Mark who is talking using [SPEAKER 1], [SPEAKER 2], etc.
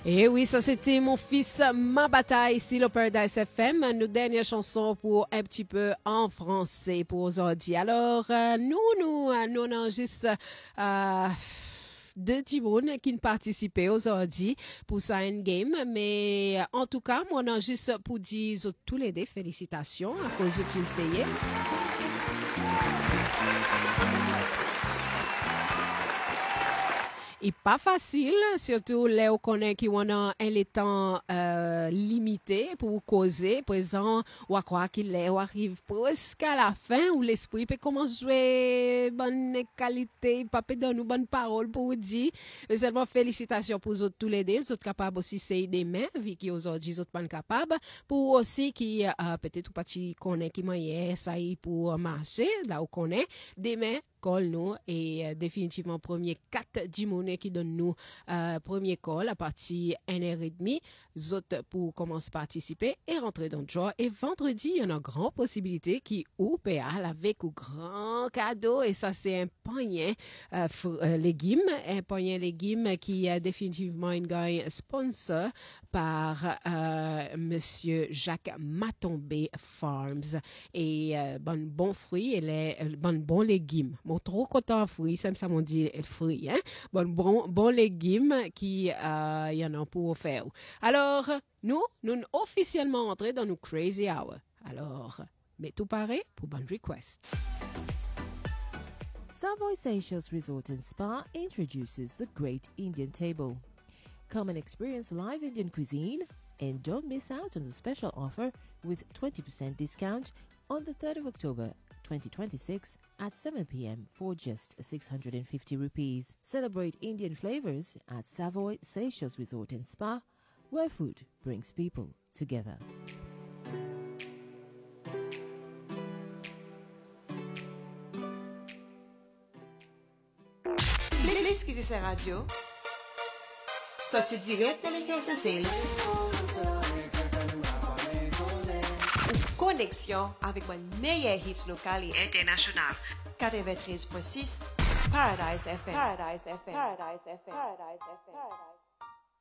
[SPEAKER 1] Et oui, ça c'était mon fils, ma bataille ici le Paradise FM. Nos dernières chansons pour un petit peu en français pour aujourd'hui. Alors, nous enregistrons deux petits monde qui participaient aujourd'hui pour ça une game. Mais en tout cas, moi, on enregistre pour dire tous les deux félicitations à cause de t'essayer. Et pas facile, surtout là où connaît qui on a un temps limité pour causer. Présent, ou à croire qu'il arrive presque à la fin où l'esprit peut commencer à jouer bonne qualité, pas peut donner bonne parole pour vous dire. Mais seulement félicitations pour vous tous les deux, vous êtes capables aussi c'est des mains, vu qu'aujourd'hui vous êtes pas capables. Pour aussi qui peut-être pas qui connaît qui moyen ça y pour marcher là où connaît des mains. Call nous et définitivement premier 4 du monde qui donne nous premier call à partir 1h30 autres pour commencer à participer et rentrer dans le joie. Et vendredi il y a une grande possibilité qui ou PA avec un grand cadeau et ça c'est un panier légumes, un panier légumes qui est définitivement une gagne sponsor par monsieur Jacques Matombé Farms et bon fruits et les bon légumes. Bon, trop content de fruits, ça m'ont dit fruits, hein? Bon légumes qui y en a pour faire. Alors, nous officiellement entrés dans nos Crazy Hour. Alors, mais tout pareil pour bonne request.
[SPEAKER 2] Savoy Seychelles Resort and Spa introduces the Great Indian Table. Come and experience live Indian cuisine and don't miss out on the special offer with 20% discount on the 3rd of October 2026 at 7 p.m. for just 650 rupees. Celebrate Indian flavors at Savoy Seychelles Resort and Spa, where food brings people together.
[SPEAKER 3] Please quitter sa radio. Sorti direct de l'école Cécile. Connexion avec mon meilleur hits local et international. 93.6 Paradise FM. Paradise FM. Paradise FM. Paradise FM.